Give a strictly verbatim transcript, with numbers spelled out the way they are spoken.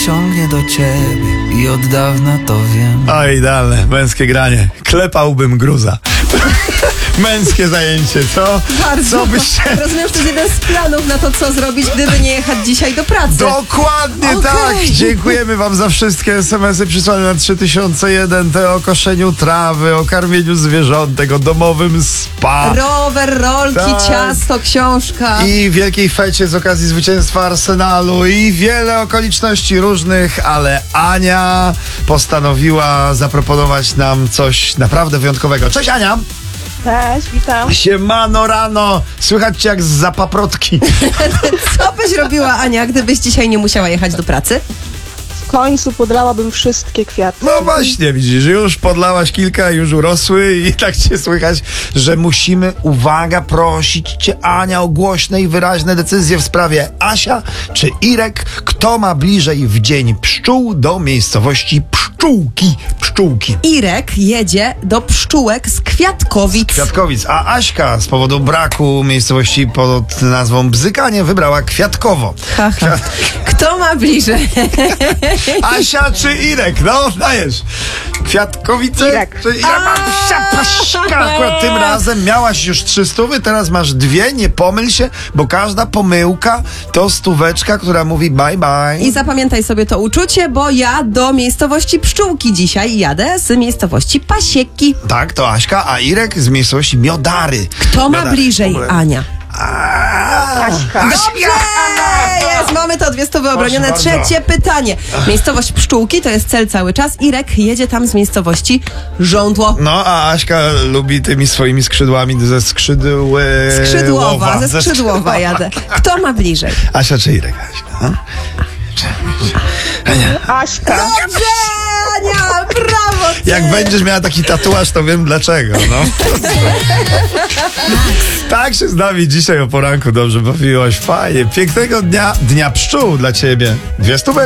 ciągnie do ciebie i od dawna to wiem. O, idealne, męskie granie. Klepałbym gruza. Męskie zajęcie, co? Bardzo. Co byście... Rozumiem, że to jest jeden z planów na to, co zrobić, gdyby nie jechać dzisiaj do pracy. Dokładnie Okej. tak! Dziękujemy wam za wszystkie es em esy przysłane na trzy tysiące jeden, te o koszeniu trawy, o karmieniu zwierzątek, o domowym spa. Rower, rolki, Tak. ciasto, książka. I wielkiej fecie z okazji zwycięstwa Arsenalu i wiele okoliczności różnych, ale Ania postanowiła zaproponować nam coś naprawdę wyjątkowego. Cześć Ania! Cześć, witam. Siemano rano! Słychać cię jak z paprotki. Co byś robiła, Ania, gdybyś dzisiaj nie musiała jechać do pracy? W końcu podlałabym wszystkie kwiaty. No właśnie, widzisz, już podlałaś kilka, już urosły i tak cię słychać, że musimy, uwaga, prosić cię, Ania, o głośne i wyraźne decyzje w sprawie Asia czy Irek, kto ma bliżej w dzień pszczół do miejscowości Pszczółki. Pszczółki. Irek jedzie do pszczółek z Kwiatkowic. Kwiatkowic, a Aśka z powodu braku miejscowości pod nazwą Bzykanie wybrała Kwiatkowo. Ha, ha. Kto ma bliżej? Asia czy Irek? No, dajesz. Kwiatkowice Irek. czy Irek? Asia, Paśka. Akurat tym razem miałaś już trzy stówy, teraz masz dwie, nie pomyl się, bo każda pomyłka to stóweczka, która mówi bye bye. I zapamiętaj sobie to uczucie, bo ja do miejscowości Pszczółki dzisiaj jadę z miejscowości Pasieki. Tak, to Aśka, a Irek z miejscowości Miodary. Kto ma Miodary. bliżej, W ogóle- Ania? A, Aśka. Dobrze! Jest, mamy to dwie stówy obronione. Proszę bardzo. Trzecie pytanie. Miejscowość Pszczółki to jest cel cały czas. Irek jedzie tam z miejscowości Żądło. No, a Aśka lubi tymi swoimi skrzydłami ze skrzydł... e, Skrzydłowa, łowa. ze skrzydłowa jadę. Kto ma bliżej? Asia czy Irek? Aśka, no? Aśka. Dobrze, Ania! Brawo! ty! Jak będziesz miała taki tatuaż, to wiem dlaczego, no. Tak się z nami dzisiaj o poranku dobrze bawiłaś. Fajnie. Pięknego dnia, dnia pszczół dla ciebie. Dwie stówy.